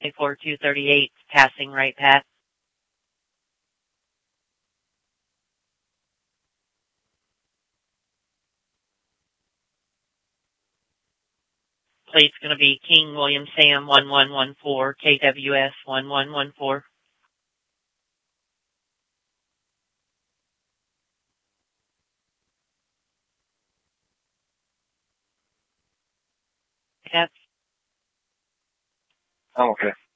4238, passing right path. Plate's going to be King William Sam 1114, KWS 1114. That's Oh, okay.